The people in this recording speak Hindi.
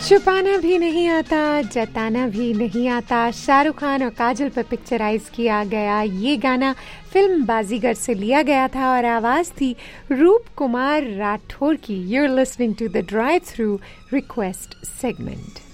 छुपाना भी नहीं आता, जताना भी नहीं आता। शाहरुख खान और काजल पर पिक्चराइज किया गया ये गाना फिल्म बाजीगर से लिया गया था और आवाज थी रूप कुमार राठौर की। You're listening to the Drive Through Request segment.